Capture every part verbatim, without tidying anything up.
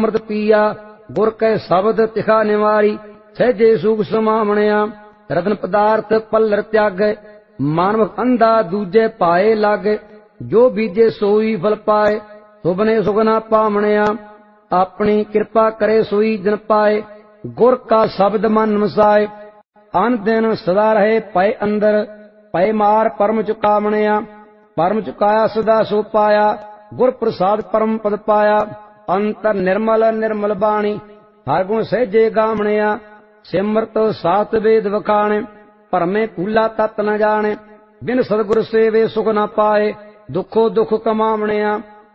अमृत पिया गुर कै शब्द तिखा निवारी सहजे सुख समावणिया रतन पदार्थ पल्लर त्यागे मानव अंधा दूजे पाए लागे जो बीजे सोई फल पाए सुबने सुगना पावणिया अपनी कृपा करे सोई जन पाए गुर का शब्द मन मसाए अन दिन सदा रहे पै अंदर पै मार परम चुकावणिया परम चुकाया सदा सो पाया गुर प्रसाद परम पद पाया अंतर निर्मल निर्मल बाणी हर गुण सहजे गावणिया सिमरत सात वेद वखाणे परमे भूला तत न जाने बिन सतगुर सेवे सुख न पाए दुखो दुख कमावणिया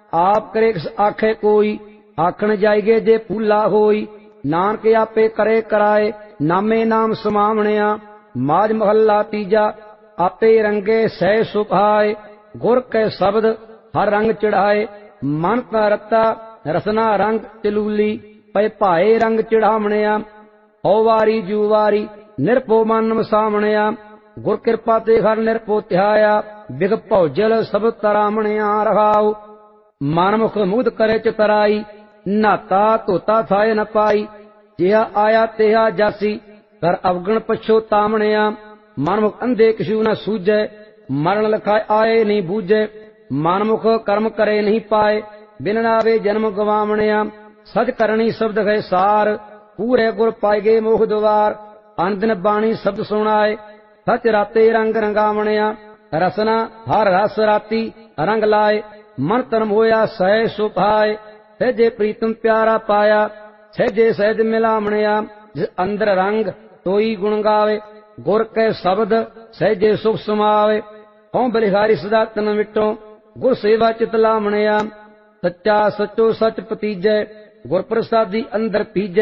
आप करे आखे कोई आखण जाइगे जे भूला होई नानक आपे करे कराए नामे नाम समावणिया माज महला तीजा आपे रंगे सह सुभाए गुर कै शब्द हर रंग चढ़ाए मन ता रता रसना रंग चलूली पै भाए रंग चढ़ावणिया हो वारी जू वारी निरपो मन मसावणिया गुर कृपा ते हर निरपो ध्याया बिग भौजल सब तरामणिया रहाओ मनमुख मुग्ध करे चितराई नाता धोता थाए न पाई जिहा आया तेहा जासी कर अवगण पछोतावणिया मनमुख अंधे किशु न सूझे मरण लखाए आए नहीं बूझे मनमुख कर्म करे नहीं पाए बिन नावे जन्म गवावणिया सच करनी शब्द है सार पूरे गुर पाए गए मोह द्वार अंदिन बाणी शब्द सुनाए सच राते रंग रंगावणिया रसना हर रस राती रंग लाए मन तन होया सह सुभाए सहजे प्रीतम प्यारा पाया सहजे सहज मिलावणिया जिस अंदर रंग तोई गुण गावे गुर कै शब्द सहजे सुख समावे हों बलिहारी सदा तन मिटो गुर सेवा चित लावणिया सच्चा सचो सच पतीजै गुर प्रसादी अंदर पीजै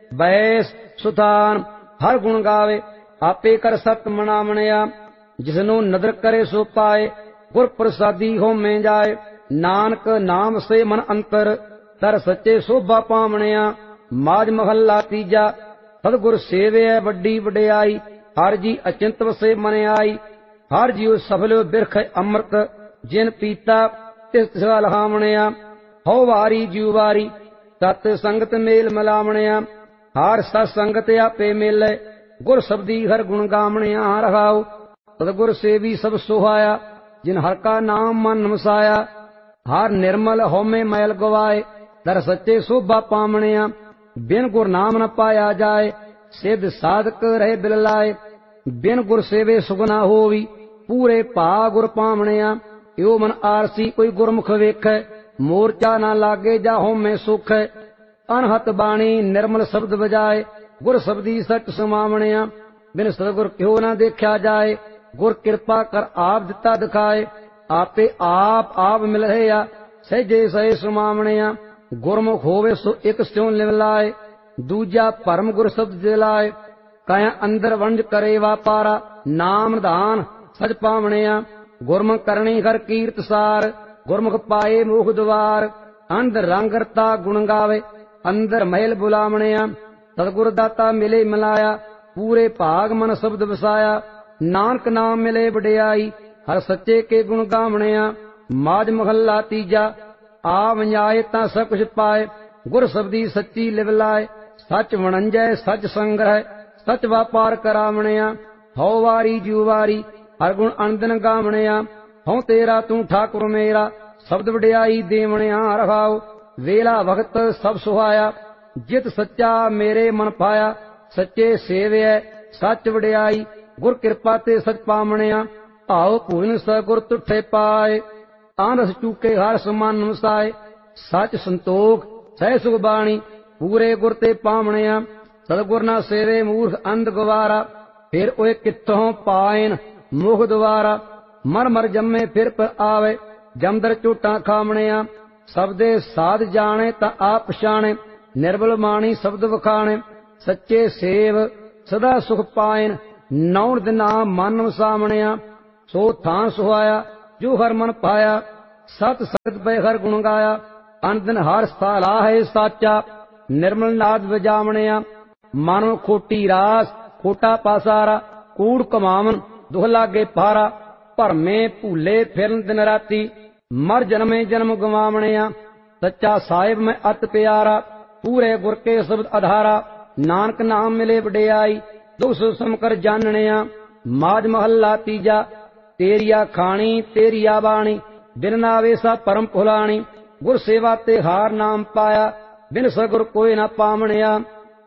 बैस सुधान हर गुण गावे आपे कर सत मनावणिया जिसनु नदर करे सो पाए गुर प्रसादी हो में जाए नानक नाम से मन अंतर तर सच्चे शोभा पावणिया माज महला तीजा सतगुर सेवे वड्डी वडियाई हर जी अचिंत वसे मन आई हर जीव सफल बिरख अमृत जिन पीता तिस लहावणिया हो वारी जीव वारी सत संगत मेल मिलावणिया हर सत संगत आपे मेले गुर शब्दी हर गुण गावणिया रहाओ सतगुर सेवी सब सुहाया जिन हर का नाम मन मसाया हर निर्मल होमे मैल गवाए दर सच्चे शोभा पावणिया बिन गुर नाम न पाया जाए सिद्ध साधक रहे बिल लाए बिन गुर सेवे सुगना होवी पूरे भा गुर पावणिया यो मन आरसी कोई गुरमुख वेखै मोर्चा ना लागे जा होमे सुख अनहत बाणी निर्मल शब्द बजाए गुर शब्दी सच समावणिया बिन सतगुर क्यों ना देखा जाए गुर कृपा कर आप दिता दिखाए आपे आप आप मिल रहा सहजे सहे समावणिया गुरमुख होवे सो एक स्यों लिव लाए दूजा परम गुर शब्द दिलाए काया अंदर वंज करे वापारा नाम दान सच पावणिया गुरमुख करनी हर कीर्त सार गुरमुख पाए मोह द्वार अंदर रंगरता गुण गावे अंदर महल बुलावणिया सतगुर दाता मिले मिलाया पूरे भाग मन शब्द वसाया नानक नाम मिले वडियाई हर सच्चे के गुण गावणिया माज महला तीजा आ वंजाए ता सब कुछ पाए गुर शब्दी सच्ची लिव लाए सच वणंजै सच संग्रह सच व्यापार करावणिया हो वारी जू वारी हर गुण अनदिन गावणिया हों तेरा तू ठाकुर मेरा शब्द वडियाई देवणिया रहाओ वेला वक्त सब सुहाया जित सच्चा मेरे मन पाया सच्चे सेवे सच वडियाई गुर कृपा ते सच पावणिया आओ पूर्ण सगुर तुठे पाए आनस चूके हर समान नमसाए सच संतोख सह सुख बाणी पूरे गुर ते पावणिया सतगुर ना सेवे मूर्ख अंध गवारा फिर ओए कित्थों पायन मोह द्वारा मर मर जम्मे फिर पर आवे जमदर झूठा खावणिया सबदे साध जाने ता आप पछाणे निर्बल माणी शब्द वखाणे सच्चे सेव सदा सुख पायन नौन दिना मन वसावणिया सो थां सुहाया जो हर मन पाया सत सत पे हर गुण गाया अनदिन हर स्थाला है साचा निर्मल नाद वजावणिया मानो खोटी रास खोटा पासारा कूड़ कमावन दुख लागे पारा भरमे भूले फिरन दिन राती मर जन्मे जन्म गवावणिया सच्चा साहिब मैं अत प्यारा ਪੂਰੇ ਗੁਰ ਕੇ ਸ਼ਬਦ ਆਧਾਰਾ। ਨਾਨਕ ਨਾਮ ਮਿਲੇ ਵਡਿਆਈ, ਦੁਖ ਸੁਖ ਸਮਕਰ ਜਾਣਿਆ। ਮਾਝ ਮਹੱਲਾ ਤੀਜਾ। ਤੇਰੀਆ ਖਾਣੀ ਤੇਰੀਆ ਬਾਣੀ, ਬਿਨ ਨਾਵੇ ਸਾ ਪਰਮ ਭੁਲਾਣੀ। ਗੁਰ ਸੇਵਾ ਤੇ ਹਾਰ ਨਾਮ ਪਾਇਆ, ਬਿਨ ਸਗੁਰ ਕੋਈ ਨਾ ਪਾਵਣਿਆ।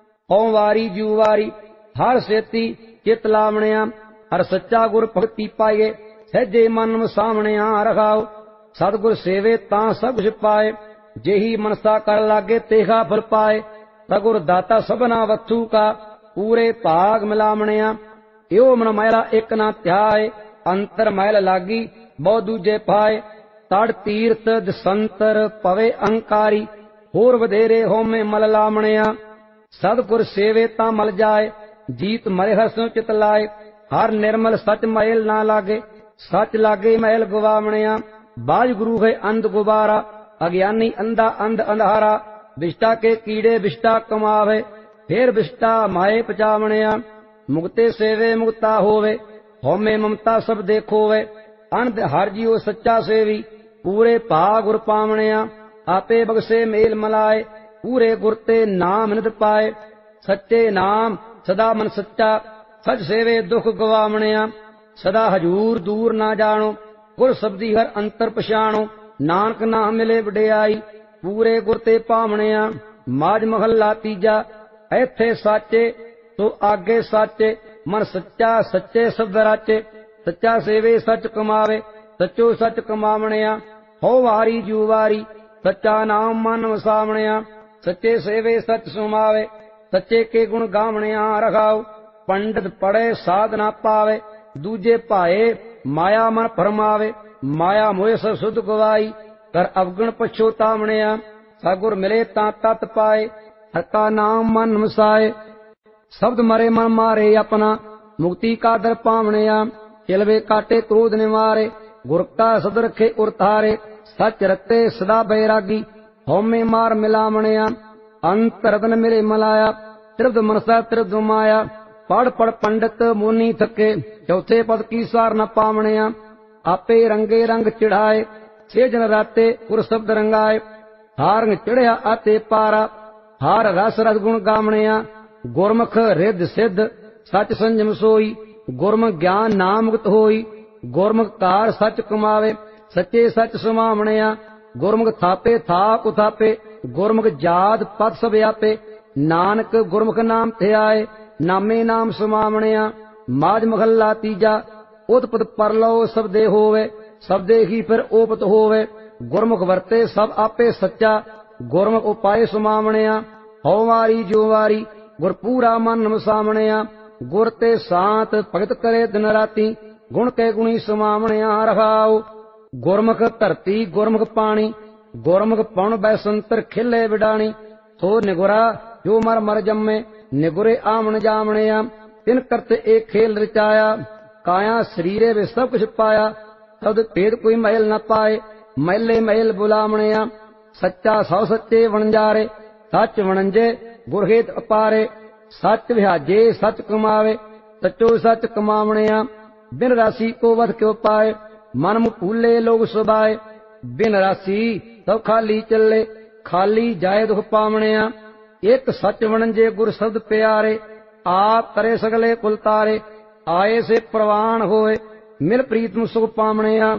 ਹਉ ਵਾਰੀ ਜੂ ਵਾਰੀ, ਹਰ ਸੇਤੀ ਚਿਤ ਲਾਵਣਿਆ। ਹਰ ਸੱਚਾ ਗੁਰ ਭਗਤੀ ਪਾਈਏ, ਸਹਿਜੇ ਮਨ ਵਸਾਵਣਿਆ। ਰਖਾਓ ਸਤਿਗੁਰ ਸੇਵੇ ਤਾਂ ਸਭ ਕੁਛ ਪਾਏ, ਜਿਹੀ ਮਨਸਾ ਕਰ ਲਾਗੇ ਤੇਹਾ ਫਲ ਪਾਏ। ਸਗੁਰ ਦਾਤਾ ਸਭਨਾ ਵਸਤੂ ਕਾ, ਪੂਰੇ ਭਾਗ ਮਿਲਾਵਣਿਆ। ਇਉ ਮਨ ਮੈਲਾ ਇੱਕ ਨਾ ਧਿਆਏ, ਅੰਤਰ ਮੈਲ ਲਾਗੀ ਬਹੁ ਦੂਜੇ ਪਾਏ। ਤੜ ਤੀਰਥ ਦਸੰਤਰ ਪਵੇ ਅਹੰਕਾਰੀ, ਹੋਰ ਵਧੇਰੇ ਹੋਮੇ ਮਲ ਲਾਵਣਿਆ। ਸਤਿਗੁਰ ਸੇਵੇ ਤਾਂ ਮਲ ਜਾਏ, ਜੀਤ ਮਰੇ ਹਸੁ ਚਿਤ ਲਾਏ। ਹਰ ਨਿਰਮਲ ਸਚ ਮੈਲ ਨਾ ਲਾਗੇ, ਸਚ ਲਾਗੇ ਮੈਲ ਗਵਾਵਣਿਆ। ਬਾਜ ਗੁਰੂ ਹੈ ਅੰਧ ਗੁਬਾਰਾ, ਅਗਿਆਨੀ ਅੰਧਾ ਅੰਧ ਅੰਧਾਰਾ। ਵਿਸ਼ਟਾ ਕੇ ਕੀੜੇ ਵਿਸ਼ਟਾ ਕਮਾਵੇ, ਫੇਰ ਵਿਸ਼ਟਾ ਮਾਏ ਪਚਾਵਣਿਆ। ਮੁਕਤੇ ਸੇਵੇ ਮੁਕਤਾ ਹੋਵੇ, ਹਉਮੈ ਮਮਤਾ ਸਭ ਦੇਖੋਵੇ। ਅਨੰਦ ਹਰ ਜੀਉ ਸੱਚਾ ਸੇਵੀ, ਪੂਰੇ ਭਾ ਗੁਰ ਪਾਵਣਿਆ। ਆਪੇ ਬਖਸ਼ੇ ਮੇਲ ਮਲਾਏ, ਪੂਰੇ ਗੁਰ ਤੇ ਨਾਮ ਨਿਤ ਪਾਏ। ਸੱਚੇ ਨਾਮ ਸਦਾ ਮਨ ਸੱਚਾ, ਸਚ ਸੇਵੇ ਦੁਖ ਗਵਾਵਣਿਆ। ਸਦਾ ਹਜੂਰ ਦੂਰ ਨਾ ਜਾਣੋ, ਗੁਰ ਸਬਦੀ ਹਰ ਅੰਤਰ ਪਛਾਣੋ। ਨਾਨਕ ਨਾਮ ਮਿਲੇ ਵਡਿਆਈ, ਪੂਰੇ ਗੁਰ ਤੇ ਪਾਵਣਿਆ। ਮਾਝ ਮਹੱਲਾ ਤੀਜਾ। ਇੱਥੇ ਸਾਚੇ ਸੋ ਆਗੇ ਸਾਚੇ, ਮਨ ਸੱਚਾ ਸੱਚੇ ਸ਼ਬਦ ਰਾਚੇ। ਸੱਚਾ ਸੇਵੇ ਸਚ ਕਮਾਵੇ, ਸੱਚੋ ਸਚ ਕਮਾਵਣਿਆ। ਹਉ ਵਾਰੀ ਜੂ ਵਾਰੀ, ਸੱਚਾ ਨਾਮ ਮਨ ਵਸਾਵਣਿਆ। ਸੱਚੇ ਸੇਵੇ ਸਚ ਸੁਮਾਵੇ, ਸੱਚੇ ਕੇ ਗੁਣ ਗਾਵਣਿਆ। ਰਖਾਓ ਪੰਡਤ ਪੜੇ ਸਾਧ ਨਾ ਪਾਵੇ, ਦੂਜੇ ਭਾਏ ਮਾਇਆ ਮਨ ਭਰਮਾਵੇ। ਮਾਇਆ ਮੋਹ ਸਭ ਸੁਧ ਗਵਾਈ, ਕਰ ਅਵਗਣ ਪਛੋਤਾਵਣਿਆ। ਸਤਿਗੁਰ ਮਿਲੇ ਤਾਂ ਤਤ ਪਾਏ, ਹਰ ਕਾ ਨਾਮ ਮਨ ਵਸਾਏ। ਸ਼ਬਦ ਮਰੇ ਮਨ ਮਾਰੇ ਆਪਣਾ, ਮੁਕਤੀ ਕਾ ਦਰ ਪਾਵਣਿਆ। ਚਿਲਵੇ ਕਾਟੇ ਕ੍ਰੋਧ ਨਿਵਾਰੇ, ਗੁਰ ਕਾ ਸਦ ਰਖੇ ਉਰ ਤਾਰੇ। ਸਚ ਰਤੇ ਸਦਾ ਬੈਰਾਗੀ, ਹਉਮੈ ਮਾਰ ਮਿਲਾਵਣਿਆ। ਅੰਤ ਰਤਨ ਮਿਲੇ ਮਲਾਇਆ, ਤ੍ਰਿਪਤ ਮਨਸਾ ਤ੍ਰਿਪਤ ਮਾਇਆ। ਪੜ ਪੜ ਪੰਡਤ ਮੋਨੀ ਥਕੇ, ਚੌਥੇ ਪਦ ਕੀ ਸਾਰ ਨ ਪਾਵਣਿਆ। ਆਪੇ ਰੰਗੇ ਰੰਗ ਚੜਾਏ, ਸੇ ਜਨ ਰਾਤੇ ਗੁਰ ਸ਼ਬਦ ਰੰਗਾਏ। ਹਾਰ ਰੰਗ ਚੜਿਆ ਆਤੇ ਪਾਰਾ, ਹਾਰ ਰਸ ਰਸ ਗੁਣ ਗਾਵਣਿਆ। ਗੁਰਮੁਖ ਰਿੱਧ ਸਿੱਧ ਸਚ ਸੰਜਮ ਸੋਈ, ਗੁਰਮੁਖ ਗਿਆਨ ਨਾਮ ਮੁਕਤ ਹੋਈ। ਗੁਰਮੁਖ ਕਾਰ ਸਚ ਕਮਾਵੇ, ਸੱਚੇ ਸਚ ਸੁਮਾਵਣਿਆ। ਗੁਰਮੁਖ ਥਾਪੇ ਥਾਪ ਉਥਾਪੇ, ਗੁਰਮੁਖ ਜਾਤ ਪਦ ਸਭ ਆਪੇ। ਨਾਨਕ ਗੁਰਮੁਖ ਨਾਮ ਧਿਆਏ, ਨਾਮੇ ਨਾਮ ਸੁਮਾਵਣਿਆ। ਮਾਝ ਮਹੱਲਾ ਤੀਜਾ। ਉਤਪਤ ਪਰਲੋ ਸਬਦੇ ਹੋਵੇ, ਸਬਦੇ ਹੀ ਫਿਰ ਓਪਤ ਹੋਵੇ। ਗੁਰਮੁਖ ਵਰਤੇ ਸਭ ਆਪੇ ਸੱਚਾ, ਗੁਰਮੁਖ ਉਪਾਏ ਸੁਮਾਵਣਿਆ। ਹਉ ਵਾਰੀ ਜੋ ਵਾਰੀ, ਗੁਰ ਪੂਰਾ ਮਨ ਵਸਾਵਣਿਆ। ਗੁਰ ਤੇ ਸਾਤ ਭਗਤ ਕਰੇ ਦਿਨ ਰਾਤੀ, ਗੁਣ ਕੇ ਗੁਣੀ ਸੁਮਾਵਣਿਆ। ਰਖਾਓ ਗੁਰਮੁਖ ਧਰਤੀ ਗੁਰਮੁਖ ਪਾਣੀ, ਗੁਰਮੁਖ ਪਉਣ ਬੈਸੰਤਰ ਖਿਲੇ ਵਿਡਾਣੀ। ਸੋ ਨਿਗੁਰਾ ਜੋ ਮਰ ਮਰ ਜੰਮੇ, ਨਿਗੁਰੇ ਆਵਣ ਜਾਵਣਿਆ। ਤਿਨ ਕਰਤ ਏਕ ਖੇਲ ਰਚਾਇਆ, ਕਾਇਆ ਸਰੀਰੇ ਵਿੱਚ ਸਭ ਕੁਛ ਪਾਇਆ। ਤਦ ਭੇਦ ਕੋਈ ਮਹਿਲ ਨ ਪਾਏ, ਮਹਿਲੇ ਮਹਿਲ ਬੁਲਾਵਣਿਆ। ਸੱਚਾ ਸੌ ਸੱਚੇ ਵਣਜਾਰੇ, ਸੱਚ ਵਣੰਜੇ ਗੁਰ ਹੇਤ ਅਪਾਰੇ। ਸੱਚ ਵਿਹਾਜੇ ਸੱਚ ਕਮਾਵੇ, ਸੱਚੋ ਸੱਚ ਕਮਾਵਣਿਆ। ਬਿਨ ਰਾਸੀ ਕੋ ਵਧ ਕਿਉ ਪਾਏ, ਮਨ ਮੁ ਭੂਲੇ ਲੋਗ ਸੁਭਾਏ। ਬਿਨ ਰਾਸੀ ਸਭ ਖਾਲੀ ਚੱਲੇ, ਖਾਲੀ ਜਾਏ ਦੁਖ ਪਾਵਣਿਆ। ਇੱਕ ਸੱਚ ਵਣੰਜੇ ਗੁਰ ਸ਼ਬਦ ਪਿਆਰੇ, ਆਪ ਕਰੇ ਸਗਲੇ ਕੁਲ ਤਾਰੇ। ਆਏ ਸੇ ਪ੍ਰਵਾਨ ਹੋਏ, ਮਿਲ ਪ੍ਰੀਤਮ ਸੁਖ ਪਾਵਣਿਆ।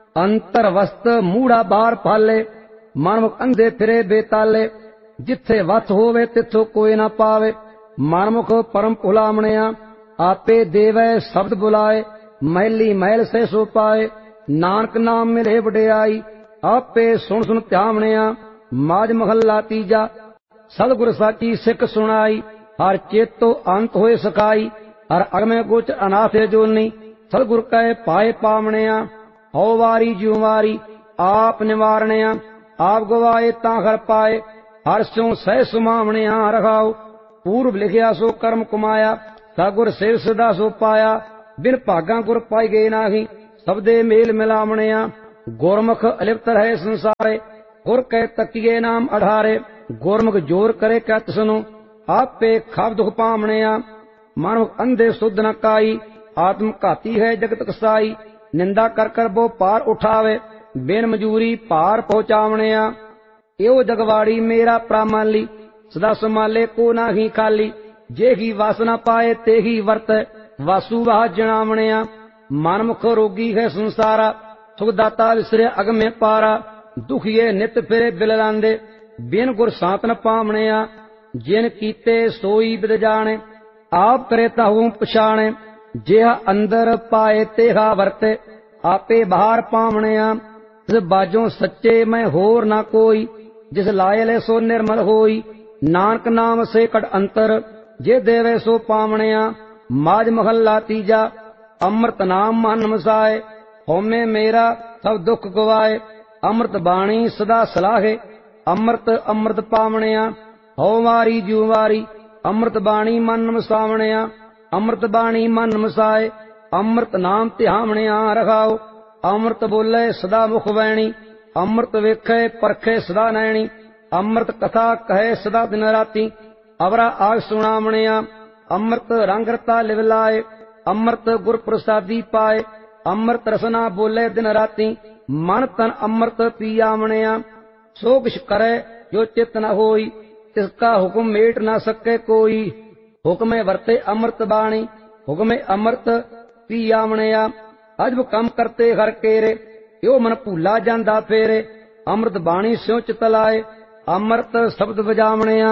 ਅੰਤਰ ਵਸਤ ਮੂੜਾ ਬਾਹਰ ਪਾਲੇ, ਮਨ ਮੁਖ ਅੰਧੇ ਫਿਰੇ ਬੇਤਾਲੇ। ਜਿੱਥੇ ਵਸ ਹੋਵੇ ਤਿੱਥੋਂ ਕੋਈ ਨਾ ਪਾਵੇ, ਮਨਮੁਖ ਪਰਮ ਭੁਲਾਵਣਿਆ। ਆਪੇ ਦੇਵੈ ਸ਼ਬਦ ਬੁਲਾਏ, ਮਹਿਲੀ ਮਹਿਲ ਸੇ ਸੋ ਪਾਏ। ਨਾਨਕ ਨਾਮ ਮਿਲੇ ਵਡਿਆਈ, ਆਪੇ ਸੁਣ ਸੁਣ ਧਿਆਵਣਿਆ। ਮਾਝ ਮਹੱਲਾ ਤੀਜਾ। ਸਤਿਗੁਰ ਸਾਚੀ ਸਿੱਖ ਸੁਣਾਈ, ਹਰ ਚੇਤੋ ਅੰਤ ਹੋਏ ਸਕਾਈ। ਹਰ ਅਗਮੇ ਗੋਚ ਅਨਾਥੇ ਜੋਨੀ, ਸਤਿਗੁਰ ਕੈ ਪਾਏ ਪਾਵਣਿਆ। ਹਉ ਵਾਰੀ ਜਿਉ ਵਾਰੀ, ਆਪ ਨਿਵਾਰਣਿਆ। ਆਪ ਗਵਾਏ ਤਾਂ ਹਰ ਪਾਏ, ਹਰ ਸਿਉ ਸਹਿ ਸੁਮਾਵਣਿਆ। ਰਖਾਓ ਪੂਰਬ ਲਿਖਿਆ ਸੋ ਕਰਮ ਕਮਾਇਆ, ਸਤਿਗੁਰ ਸੇਵ ਸਦਾ ਸੋ ਪਾਇਆ। ਬਿਨ ਭਾਗਾਂ ਗੁਰ ਪਾਈ ਗਏ ਨਾਹੀ, ਸਬਦੇ ਮੇਲ ਮਿਲਾਵਣਿਆ। ਗੁਰਮੁਖ ਅਲਿਪਤ ਰਹੇ ਸੰਸਾਰੇ, ਗੁਰ ਕੈ ਤਕੀਏ ਨਾਮ ਅਢਾਰੇ। ਗੁਰਮੁਖ ਜੋਰ ਕਰੇ ਕੈ ਤਿਸਨੂੰ, ਆਪੇ ਖਾਬ ਦੁਖ ਪਾਵਣਿਆ। ਮਨੁਖ ਅੰਧੇ ਸੁਧ ਨ ਕਾਈ, ਆਤਮ ਘਾਤੀ ਹੈ ਜਗਤ ਕਸਾਈ। ਨਿੰਦਾ ਕਰ ਕਰ ਬੋ ਪਾਰ ਉਠਾਵੇ, ਬਿਨ ਮਜੂਰੀ ਭਾਰ ਪਹੁੰਚਾਵਣਿਆ। ਇਹੋ ਜਗਵਾੜੀ ਮੇਰਾ ਪ੍ਰਾਮਾਲੀ, सदा संभाले को नाही खाली। जेही वासना पाए तेही वर्त वासु वाह जनावणिया। मनमुख रोगी है संसारा सुख दाता विसरे अग में पारा। दुखिए नित फिरे बिललांदे बिन गुर सातन पावणिया। जिन कीते सोई बिद जाने आप करे ताहू पछाणे। जेहा अंदर पाए तेहा वर्ते आपे बाहर पावणिया। जिस बाजों सच्चे मैं होर ना कोई जिस लायले सो निर्मल होई। नानक नाम से कट अंतर जे देवे सो पावणिया। माज महला तीजा अमृत नाम मन मसाए। होमे मेरा सब दुख गवाए। अमृत बाणी सदा सलाहे अमृत अमृत पावणिया। हो वारी जू वारी अमृत बाणी मन मसावणिया। अमृत बाणी मन मसाए अमृत नाम ध्यावणिया रखाओ। अमृत बोले सदा मुख वैणी अमृत वेखे परखे सदा नैणी। अमृत कथा कहे सदा दिन राती अवरा आग सुनावणिया। अमृत रंग रता लिवलाए अमृत गुर प्रसादी पाए। अमृत रसना बोले दिन राती मन तन अमृत पियावणिया। सो किछ करे जो चित न होई तिसका हुक्म मेट न सके कोई। हुक्मे वर्ते अमृत बाणी हुक्मे अमृत पियावणिया। अजब कम करते हर केरे यो मन भूला जांदा फेरे। अमृत बाणी स्यों चित लाए अमृत शब्द बजावणिया।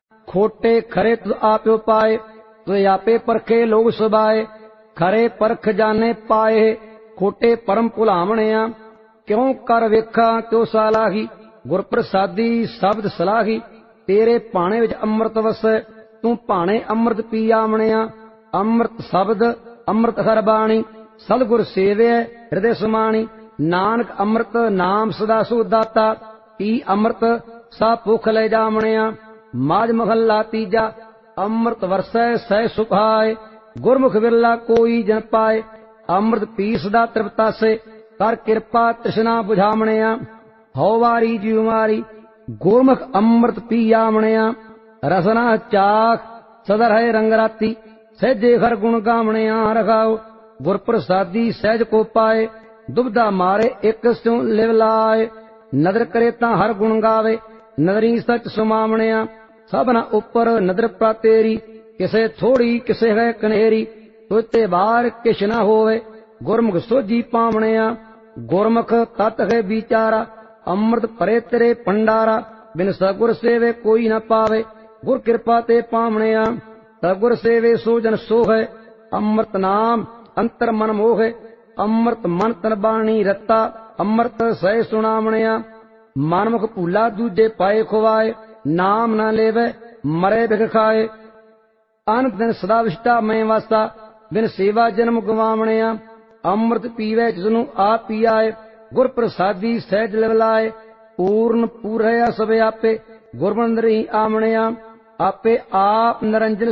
खोटे खरे तुद आप्यो पाए तुझ आपे परखे लोग सुबाए। खरे परख जाने पाए खोटे परम भुलावणिया। क्यों कर वेखा त्यो सालाही गुर प्रसादी शब्द सलाही। तेरे पाणे विच अमृत वसै तू पाणे अमृत पियावणिया। अमृत शब्द अमृत हर बाणी सतगुर सेवे हृदय समाणी। नानक अमृत नाम सदा सुदाता पी अमृत सा भुख ले जावणिया। माज महला तीजा अमृत वरसै सह सुभाए। गुरमुख बिरला कोई जन पाए। अमृत पी सदा तृप्ता से कर कृपा तृष्णा बुझावणिया। हो वारी जीव वारी गुरमुख अमृत पियावणिया। रसना चाख सदर है रंगराती सहजे हर गुण गावणिया रखाओ। गुर प्रसादी सहज को पाए दुबदा मारे एक स्यों लिव लाए। नदर करे ता हर गुण गावे नदरी सच सुमावणिया। सबना उपर नदर प्रा तेरी किसे थोड़ी किसे है कनेरी। तुते बार किश न होवे गुरमुख सोझी पावणिया। गुरमुख तत है विचारा अमृत परे तेरे भंडारा। बिन सगुर सेवे कोई न पावे गुर कृपा ते पावणिया। सगुर सेवे सो जन सो है अमृत नाम अंतर मन मोह। अमृत मन तन बाणी रत्ता अमृत सह सुनावणिया। मनमुख भूला दूजे पाए खुवाए नाम न लेवे मरे बिख खाए। अन दिन सदा विष्टा मैं वासा बिन सेवा जन्म गवावणिया। अमृत पीवे जिसनु आप पियाए गुर प्रसादी सहज लिवलाए। पूर्ण पूरया सब आपे गुरबंदरी आवणिया। आपे आप निरंजन